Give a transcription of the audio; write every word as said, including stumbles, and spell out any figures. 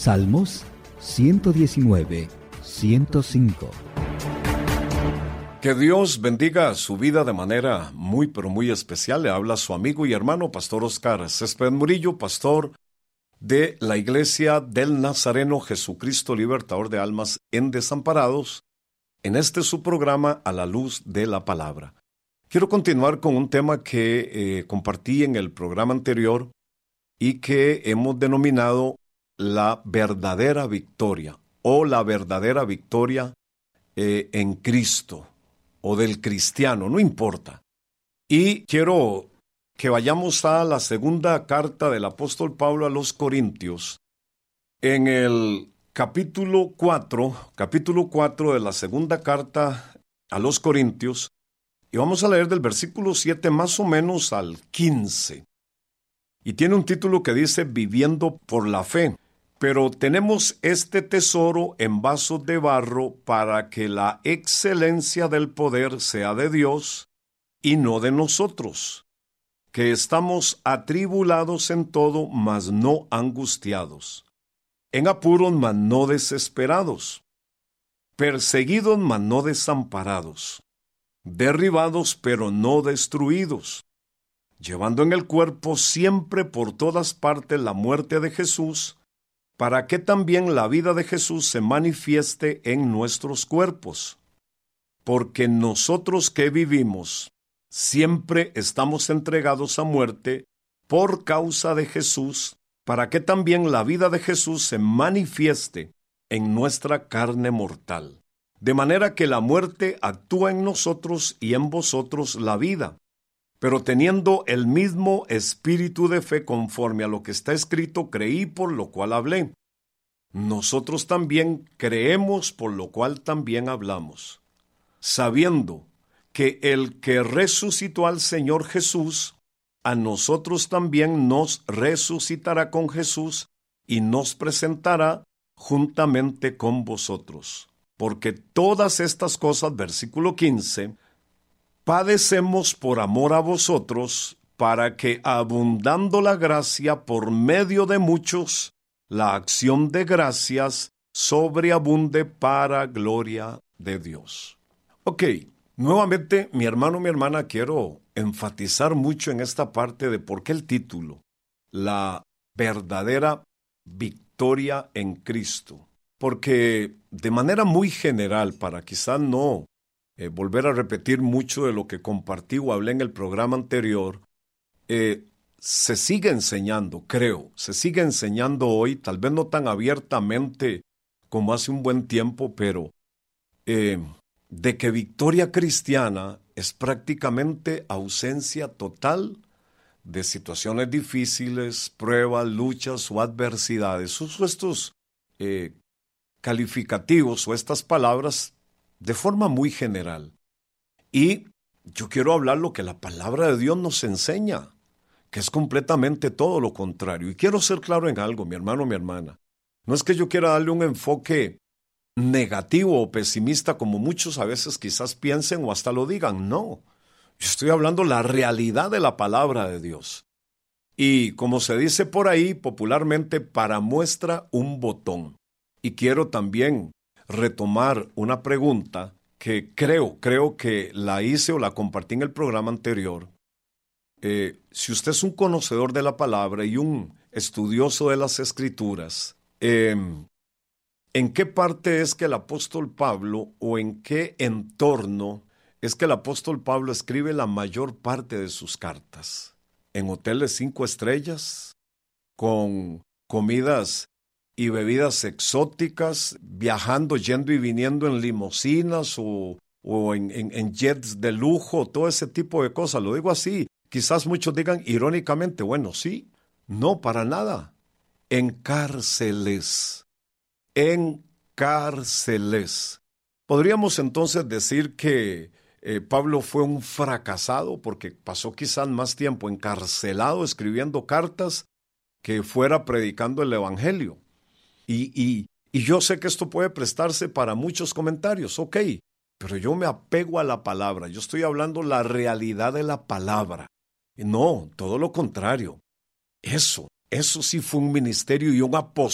Salmos ciento diecinueve, ciento cinco. Que Dios bendiga su vida de manera muy pero muy especial. Le habla su amigo y hermano Pastor Oscar Césped Murillo, pastor de la Iglesia del Nazareno Jesucristo Libertador de Almas en Desamparados, en este su programa A la Luz de la Palabra. Quiero continuar con un tema que eh, compartí en el programa anterior y que hemos denominado la verdadera victoria o la verdadera victoria eh, en Cristo o del cristiano, no importa. Y quiero que vayamos a la segunda carta del apóstol Pablo a los Corintios, en el capítulo cuatro, capítulo cuatro de la segunda carta a los Corintios, y vamos a leer del versículo siete más o menos al quince. Y tiene un título que dice Viviendo por la fe. Pero tenemos este tesoro en vasos de barro para que la excelencia del poder sea de Dios y no de nosotros, que estamos atribulados en todo, mas no angustiados, en apuros, mas no desesperados, perseguidos, mas no desamparados, derribados, pero no destruidos, llevando en el cuerpo siempre por todas partes la muerte de Jesús, para que también la vida de Jesús se manifieste en nuestros cuerpos. Porque nosotros que vivimos, siempre estamos entregados a muerte por causa de Jesús, para que también la vida de Jesús se manifieste en nuestra carne mortal. De manera que la muerte actúa en nosotros y en vosotros la vida. Pero teniendo el mismo espíritu de fe conforme a lo que está escrito, creí por lo cual hablé. Nosotros también creemos por lo cual también hablamos, sabiendo que el que resucitó al Señor Jesús, a nosotros también nos resucitará con Jesús y nos presentará juntamente con vosotros. Porque todas estas cosas, versículo quince, padecemos por amor a vosotros, para que, abundando la gracia por medio de muchos, la acción de gracias sobreabunde para gloria de Dios. Ok, nuevamente, mi hermano, mi hermana, quiero enfatizar mucho en esta parte de por qué el título, la verdadera victoria en Cristo. Porque de manera muy general, para quizás no Eh, volver a repetir mucho de lo que compartí o hablé en el programa anterior, eh, se sigue enseñando, creo, se sigue enseñando hoy, tal vez no tan abiertamente como hace un buen tiempo, pero eh, de que victoria cristiana es prácticamente ausencia total de situaciones difíciles, pruebas, luchas o adversidades. Uso estos eh, calificativos o estas palabras de forma muy general. Y yo quiero hablar lo que la palabra de Dios nos enseña, que es completamente todo lo contrario. Y quiero ser claro en algo, mi hermano, mi hermana. No es que yo quiera darle un enfoque negativo o pesimista como muchos a veces quizás piensen o hasta lo digan. No, yo estoy hablando la realidad de la palabra de Dios. Y como se dice por ahí popularmente, para muestra un botón. Y quiero también retomar una pregunta que creo, creo que la hice o la compartí en el programa anterior. Eh, si usted es un conocedor de la palabra y un estudioso de las Escrituras, eh, ¿en qué parte es que el apóstol Pablo o en qué entorno es que el apóstol Pablo escribe la mayor parte de sus cartas? ¿En hoteles cinco estrellas? ¿Con comidas y bebidas exóticas, viajando, yendo y viniendo en limusinas o, o en, en, en jets de lujo, todo ese tipo de cosas? Lo digo así. Quizás muchos digan irónicamente, bueno, sí, no, para nada. En cárceles, en cárceles. Podríamos entonces decir que eh, Pablo fue un fracasado porque pasó quizás más tiempo encarcelado escribiendo cartas que fuera predicando el evangelio. Y, y, y yo sé que esto puede prestarse para muchos comentarios, ok, pero yo me apego a la palabra, yo estoy hablando la realidad de la palabra. No, todo lo contrario. Eso, eso sí fue un ministerio y un apostolado